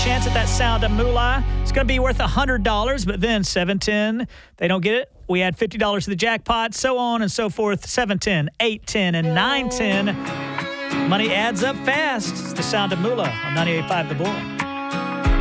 chance at that sound of moolah. It's going to be worth $100, but then 7-10, they don't get it. We add $50 to the jackpot, so on and so forth. 7-10, 8-10, and 9-10. Money adds up fast. It's the sound of moolah on 98.5 The Bull.